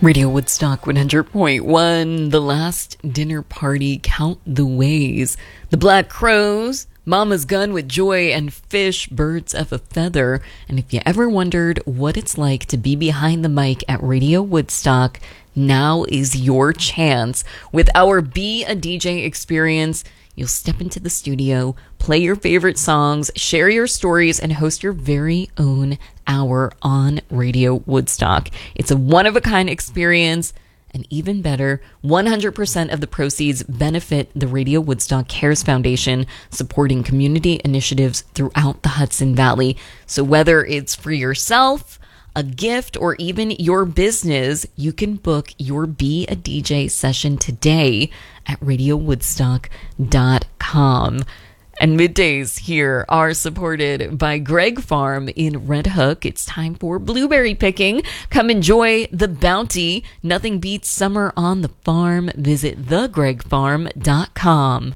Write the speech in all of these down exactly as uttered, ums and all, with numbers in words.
Radio Woodstock one hundred point one, The Last Dinner Party, Count the Ways, The Black Crows, Mama's Gun with Joy and Fish, Birds of a Feather. And if you ever wondered what it's like to be behind the mic at Radio Woodstock, now is your chance. With our Be a D J experience, you'll step into the studio, play your favorite songs, share your stories, and host your very own hour on Radio Woodstock. It's a one-of-a-kind experience, and even better, one hundred percent of the proceeds benefit the Radio Woodstock Cares Foundation, supporting community initiatives throughout the Hudson Valley. So whether it's for yourself, a gift, or even your business, you can book your Be a D J session today at radio woodstock dot com. And middays here are supported by Greg Farm in Red Hook. It's time for blueberry picking. Come enjoy the bounty. Nothing beats summer on the farm. Visit the greg farm dot com.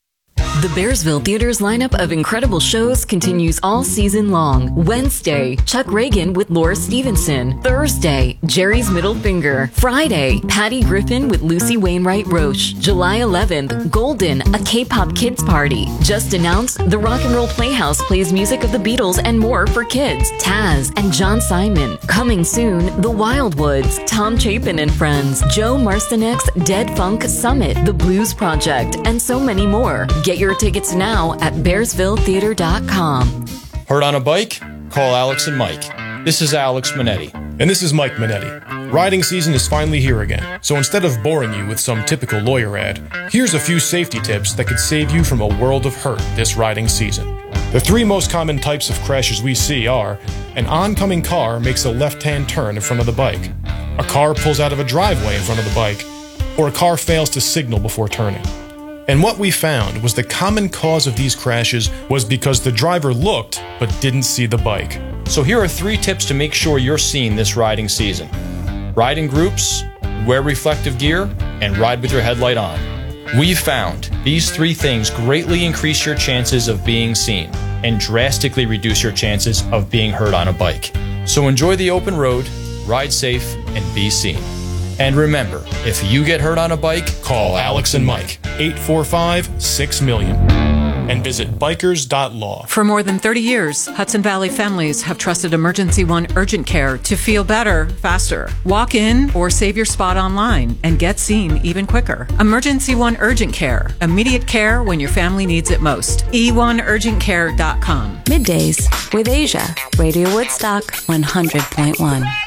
The Bearsville Theater's lineup of incredible shows continues all season long. Wednesday, Chuck Reagan with Laura Stevenson. Thursday, Jerry's Middle Finger. Friday, Patty Griffin with Lucy Wainwright Roche. July eleventh, Golden, a K-pop kids party. Just announced, the Rock and Roll Playhouse plays music of the Beatles and more for kids. Taz and John Simon. Coming soon, The Wildwoods, Tom Chapin and Friends, Joe Marstonek's Dead Funk Summit, The Blues Project, and so many more. Get your tickets now at bearsville theater dot com. Hurt on a bike? Call Alex and Mike. This is Alex Minetti. And this is Mike Minetti. Riding season is finally here again, so instead of boring you with some typical lawyer ad, here's a few safety tips that could save you from a world of hurt this riding season. The three most common types of crashes we see are: an oncoming car makes a left-hand turn in front of the bike, a car pulls out of a driveway in front of the bike, or a car fails to signal before turning. And what we found was the common cause of these crashes was because the driver looked but didn't see the bike. So here are three tips to make sure you're seen this riding season. Ride in groups, wear reflective gear, and ride with your headlight on. We've found these three things greatly increase your chances of being seen and drastically reduce your chances of being hurt on a bike. So enjoy the open road, ride safe, and be seen. And remember, if you get hurt on a bike, call Alex and Mike, eight four five, six million, and visit bikers dot law. For more than thirty years, Hudson Valley families have trusted Emergency One Urgent Care to feel better, faster. Walk in or save your spot online and get seen even quicker. Emergency One Urgent Care, immediate care when your family needs it most. e one urgent care dot com. Middays with Asia, Radio Woodstock one hundred point one.